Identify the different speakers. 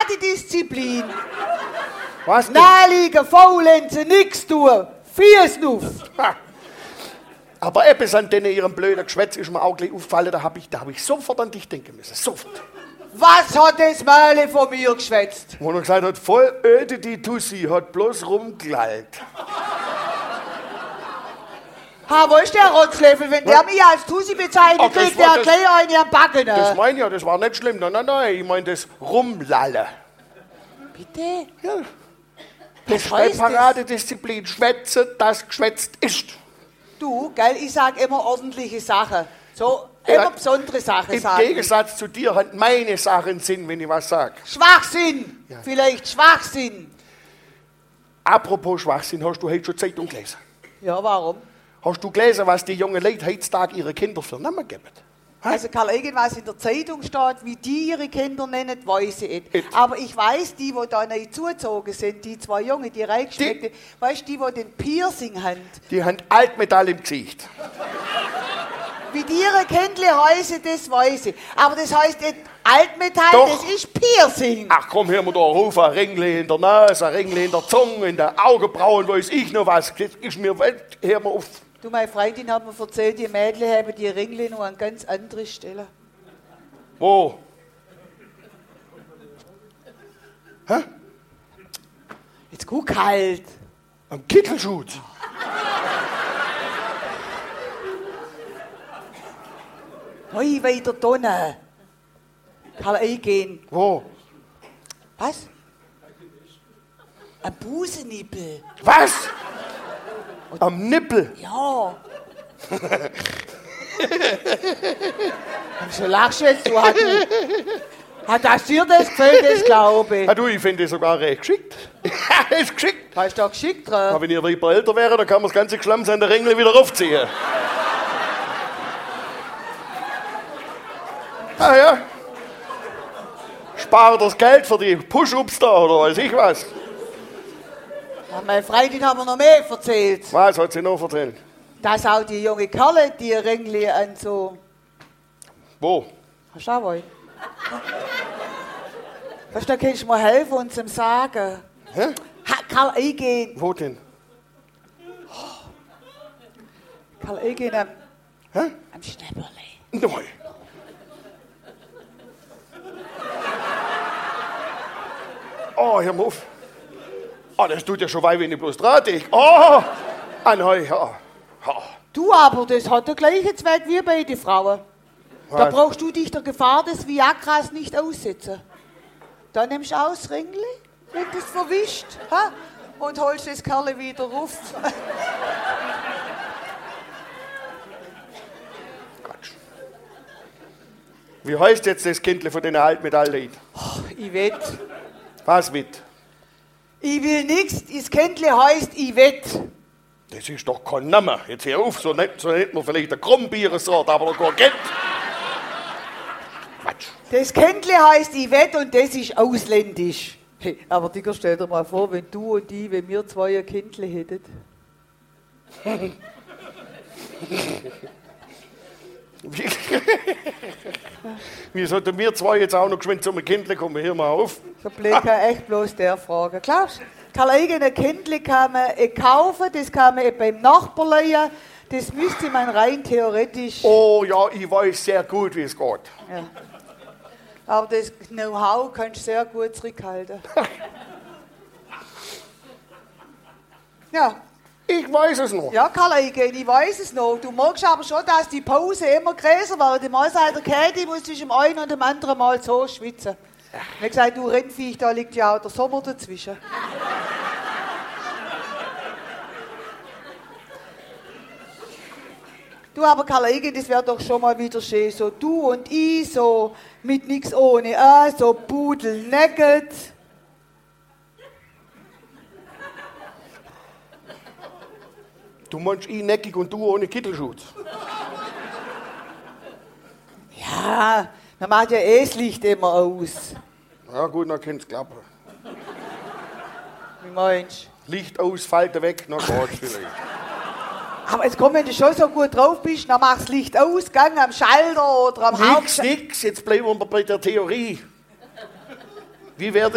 Speaker 1: Paradedisziplin.
Speaker 2: Was denn?
Speaker 1: Naheliegen, faulenzen, nix tun. Fiesnuff.
Speaker 2: Ha. Aber etwas an denen ihrem blöden Geschwätz ist mir auch gleich aufgefallen, da hab ich sofort an dich denken müssen. Sofort.
Speaker 1: Was hat das Mähle von mir geschwätzt?
Speaker 2: Wo er gesagt hat, voll öde die Tussi, hat bloß rumglallt.
Speaker 1: Ha, wo ist der Rotzlöffel? Wenn der mich als Tussi bezeichnet,
Speaker 2: Ach, das
Speaker 1: kriegt
Speaker 2: war
Speaker 1: der
Speaker 2: das-
Speaker 1: gleich einen am Backen.
Speaker 2: Das meine ich ja, das war nicht schlimm. Nein, ich meine das Rumlalle.
Speaker 1: Bitte?
Speaker 2: Ja.
Speaker 1: Was
Speaker 2: Das
Speaker 1: heißt
Speaker 2: ist Paradedisziplin, schwätzen, das geschwätzt ist.
Speaker 1: Du, gell, ich sag immer ordentliche Sachen. So,
Speaker 2: Ja,
Speaker 1: immer besondere Sachen
Speaker 2: Im
Speaker 1: sagen.
Speaker 2: Gegensatz zu dir hat meine Sachen Sinn, wenn ich was sage.
Speaker 1: Schwachsinn!
Speaker 2: Ja.
Speaker 1: Vielleicht Schwachsinn.
Speaker 2: Apropos Schwachsinn, hast du heute schon Zeitung gelesen?
Speaker 1: Ja, warum?
Speaker 2: Hast du gelesen, was die jungen Leute heutzutage ihre Kinder für Namen geben?
Speaker 1: Also Karl, irgendwas in der Zeitung steht, wie die ihre Kinder nennen, weiß ich nicht.
Speaker 2: Nicht.
Speaker 1: Aber ich weiß, die da neu zugezogen sind, die zwei Jungen, die reingeschmeckten, weißt du, die den Piercing haben,
Speaker 2: Die haben Altmetall im Gesicht.
Speaker 1: wie die ihre Kinder heißen, das weiß ich. Aber das heißt nicht Altmetall,
Speaker 2: Doch.
Speaker 1: das ist Piercing.
Speaker 2: Ach komm, hör mal da ruf, ein Ringli in der Nase, ein Ringli in der Zunge, in der Augenbrauen, weiß ich noch was. Das ist mir, hör mal auf.
Speaker 1: Du, meine Freundin hat mir erzählt, die Mädchen haben die Ringli nur an ganz andere Stellen.
Speaker 2: Wo?
Speaker 1: Jetzt guck halt.
Speaker 2: Am Kittelschutz.
Speaker 1: Hoi, weiter drinnen. Karl eingehen.
Speaker 2: Wo?
Speaker 1: Was? Ein Busennippel.
Speaker 2: Was? Am Nippel.
Speaker 1: Ja. Wieso lachst du jetzt? Hat das dir das gefällt, das glaube ich.
Speaker 2: Ja, du, ich finde das sogar recht geschickt. Ja, ist geschickt.
Speaker 1: Hast du da geschickt
Speaker 2: Aber
Speaker 1: dran?
Speaker 2: wenn ihr lieber älter wäre, dann kann man das ganze Geschlamms an der Ringli wieder aufziehen. Ah ja. Spare das Geld für die Push-Ups da oder weiß ich was.
Speaker 1: Ja, meine Freundin hat mir noch mehr erzählt.
Speaker 2: Was hat sie noch erzählt?
Speaker 1: Dass auch die junge Kerle die Ringli an so...
Speaker 2: Wo?
Speaker 1: Hast du auch wollen? Weißt du, da kannst du mir helfen und zum Sagen.
Speaker 2: Hä?
Speaker 1: Karl eingehen.
Speaker 2: Wo denn?
Speaker 1: Karl eingehen am
Speaker 2: Hä?
Speaker 1: Schnäpperle.
Speaker 2: Nein. Oh, hör mal auf. Oh, das tut ja schon weh, wenn ich bloß drahtig. Oh, nein, ja.
Speaker 1: Du aber, das hat den gleichen Zweck wie bei den Frauen. Da
Speaker 2: Was?
Speaker 1: brauchst du dich der Gefahr des Viagras nicht aussetzen. Da nimmst du aus Ringli, wenn du es verwischt, ha? Und holst das Kerle wieder rauf.
Speaker 2: Quatsch. Wie heißt jetzt das Kindle von den Altmetallleuten?
Speaker 1: Ich will.
Speaker 2: Was mit?
Speaker 1: Ich will nix, das Kindle heißt ich will.
Speaker 2: Das ist doch kein Name. Jetzt hör auf, so nennt man vielleicht eine Krummbiere-Sorte, aber doch kein Kind. Quatsch.
Speaker 1: Das Kindle heißt ich will und das ist ausländisch. Hey, aber Digga, stell dir mal vor, wenn du und ich, wenn wir zwei ein Kindle hätten.
Speaker 2: Wie sollten wir zwei jetzt auch noch geschwind zum Kindle kommen? Hör mal auf.
Speaker 1: So blöd kann echt bloß der fragen. Glaubst du, kann ein Kindle kann man kaufen, das kann man beim Nachbarn leihen, das müsste man rein theoretisch.
Speaker 2: Oh ja, ich weiß sehr gut, wie es geht.
Speaker 1: Ja. Aber das Know-how kannst du sehr gut zurückhalten. Ja,
Speaker 2: Ich weiß es noch.
Speaker 1: ja, Karl-Eigen, ich weiß es noch. Du magst aber schon, dass die Pause immer größer wird. Die Mal sagt der Käthi, muss zwischen dem einen und dem anderen Mal so schwitzen. Ich habe gesagt, du Rennviech, da liegt ja auch der Sommer dazwischen. Du aber Karl-Eigen, das wäre doch schon mal wieder schön. So du und ich, so mit nix ohne, so pudelnackt.
Speaker 2: Du meinst ich neckig und du ohne Kittelschutz.
Speaker 1: Ja, man macht ja eh das Licht immer aus.
Speaker 2: Ja gut, dann kann's klappen.
Speaker 1: Wie meinst du?
Speaker 2: Licht aus, Falten weg, dann geht's vielleicht.
Speaker 1: Aber jetzt komm, wenn du schon so gut drauf bist, dann machst du das Licht aus, gang am Schalter oder am
Speaker 2: Nix,
Speaker 1: Hauptschalter.
Speaker 2: nix, jetzt bleiben wir bei der Theorie. Wie wäre